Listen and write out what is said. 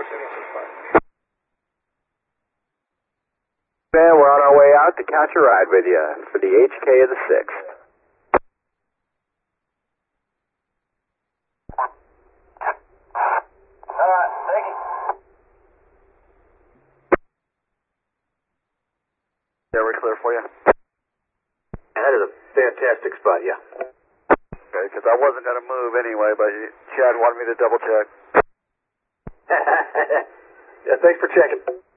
And we're on our way out to catch a ride with you for the HK of the 6th. Thank you. Yeah, we're clear for you. That is a fantastic spot, yeah. Okay, because I wasn't going to move anyway, but Chad wanted me to double check. Yeah, thanks for checking.